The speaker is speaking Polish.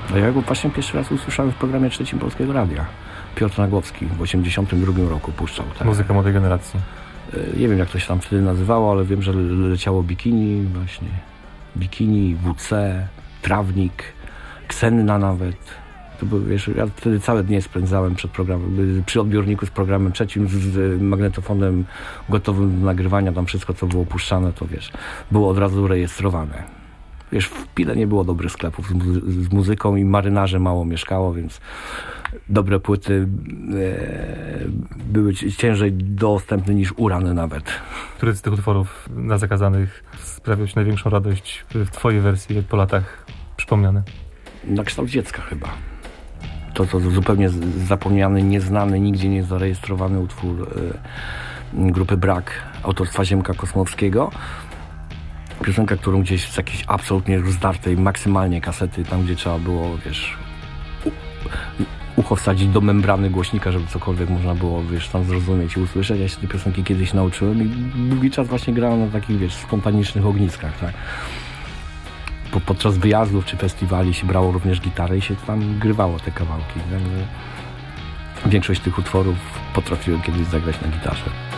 No ja go właśnie pierwszy raz usłyszałem w programie trzecim Polskiego Radia. Piotr Nagłowski w 1982 roku puszczał. Tak. Muzyka młodej generacji. Nie wiem, jak to się tam wtedy nazywało, ale wiem, że leciało Bikini właśnie. Bikini, WC, Trawnik, Ksenna nawet. To był, wiesz, ja wtedy całe dnie spędzałem przed programem, przy odbiorniku z programem trzecim, z magnetofonem gotowym do nagrywania, tam wszystko, co było puszczane, to wiesz, było od razu rejestrowane. Wiesz, w Pile nie było dobrych sklepów z muzyką i marynarze mało mieszkało, więc dobre płyty były ciężej dostępne niż Uran nawet. Który z tych utworów na Zakazanych sprawiał ci największą radość w twojej wersji po latach przypomniane? Na kształt dziecka chyba. To zupełnie zapomniany, nieznany, nigdzie nie zarejestrowany utwór grupy Brak autorstwa Ziemka Kosmowskiego. Piosenka, którą gdzieś z jakiejś absolutnie rozdartej maksymalnie kasety, tam gdzie trzeba było, wiesz, ucho wsadzić do membrany głośnika, żeby cokolwiek można było, wiesz, tam zrozumieć i usłyszeć. Ja się tej piosenki kiedyś nauczyłem i długi czas właśnie grałem na takich, wiesz, spontanicznych ogniskach, tak. Podczas wyjazdów czy festiwali się brało również gitarę i się tam grywało te kawałki. Także większość tych utworów potrafiłem kiedyś zagrać na gitarze.